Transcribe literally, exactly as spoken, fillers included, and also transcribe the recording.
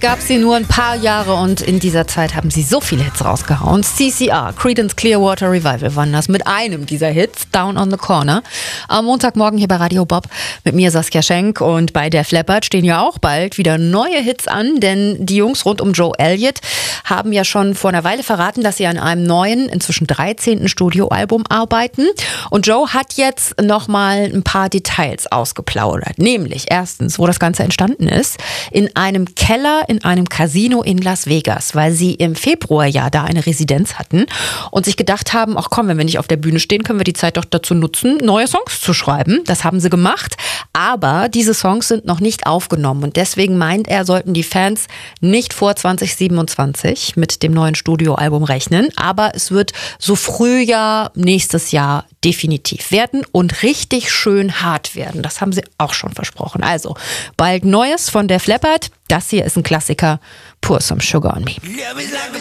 gab sie nur ein paar Jahre und in dieser Zeit haben sie so viele Hits rausgehauen. C C R, Creedence Clearwater Revival waren das mit einem dieser Hits, Down on the Corner. Am Montagmorgen hier bei Radio Bob mit mir Saskia Schenk und bei Def Leppard stehen ja auch bald wieder neue Hits an, denn die Jungs rund um Joe Elliott haben ja schon vor einer Weile verraten, dass sie an einem neuen, inzwischen dreizehnten Studioalbum arbeiten. Und Joe hat jetzt nochmal ein paar Details ausgeplaudert. Nämlich erstens, wo das Ganze entstanden ist, in einem Keller in einem Casino in Las Vegas, weil sie im Februar ja da eine Residenz hatten und sich gedacht haben, ach komm, wenn wir nicht auf der Bühne stehen, können wir die Zeit doch dazu nutzen, neue Songs zu schreiben. Das haben sie gemacht, aber diese Songs sind noch nicht aufgenommen und deswegen meint er, sollten die Fans nicht vor zwanzig siebenundzwanzig mit dem neuen Studioalbum rechnen, aber es wird so Frühjahr nächstes Jahr definitiv werden und richtig schön hart werden. Das haben sie auch schon versprochen. Also bald Neues von Def Leppard. Das hier ist ein Klassiker. Pour Some Sugar on Me.